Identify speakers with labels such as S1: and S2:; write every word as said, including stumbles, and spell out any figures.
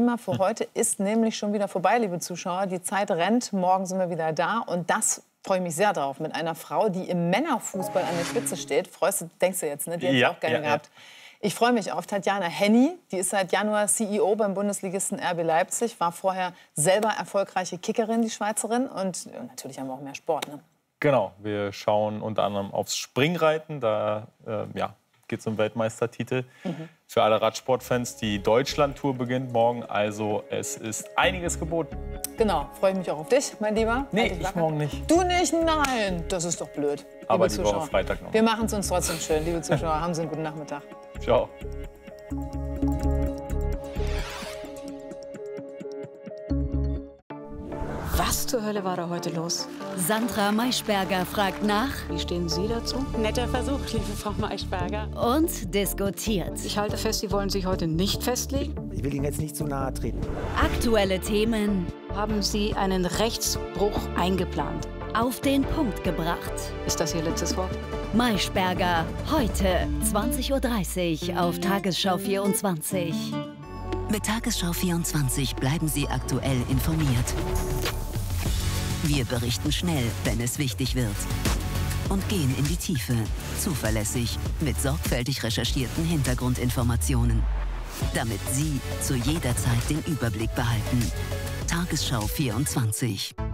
S1: Thema für heute ist nämlich schon wieder vorbei, liebe Zuschauer. Die Zeit rennt, morgen sind wir wieder da und das freue ich mich sehr drauf. Mit einer Frau, die im Männerfußball an der Spitze steht. Freust du, denkst du jetzt, ne? Die hätte ich
S2: Ja,
S1: auch gerne
S2: ja,
S1: gehabt.
S2: ja.
S1: Ich freue mich auf Tatjana Henny. Die ist seit Januar C E O beim Bundesligisten R B Leipzig. War vorher selber erfolgreiche Kickerin, die Schweizerin. Und ja, natürlich haben wir auch mehr Sport, ne?
S2: Genau, wir schauen unter anderem aufs Springreiten. Da äh, ja, geht es um Weltmeistertitel. Mhm. Für alle Radsportfans, die Deutschland-Tour beginnt morgen. Also es ist einiges geboten.
S1: Genau, freue ich mich auch auf dich, mein Lieber.
S2: Nee,
S1: Halt dich
S2: ich
S1: wacker.
S2: morgen nicht.
S1: Du nicht? Nein, das ist doch blöd.
S2: Aber
S1: liebe
S2: die
S1: Zuschauer,
S2: Woche Freitag noch.
S1: Wir machen es uns trotzdem schön, liebe Zuschauer. Haben Sie einen guten Nachmittag.
S2: Ciao.
S3: Was zur Hölle war da heute los?
S4: Sandra Maischberger fragt nach
S3: Wie stehen Sie dazu?
S5: Netter Versuch, liebe Frau Maischberger.
S4: und diskutiert.
S3: Ich halte fest, Sie wollen sich heute nicht festlegen.
S6: Ich will Ihnen jetzt nicht zu nahe treten.
S4: Aktuelle Themen
S3: Haben Sie einen Rechtsbruch eingeplant?
S4: auf den Punkt gebracht.
S3: Ist das Ihr letztes Wort?
S4: Maischberger, heute zwanzig Uhr dreißig auf Tagesschau vierundzwanzig.
S7: Mit Tagesschau vierundzwanzig bleiben Sie aktuell informiert. Wir berichten schnell, wenn es wichtig wird. Und gehen in die Tiefe, zuverlässig, mit sorgfältig recherchierten Hintergrundinformationen. Damit Sie zu jeder Zeit den Überblick behalten. Tagesschau vierundzwanzig.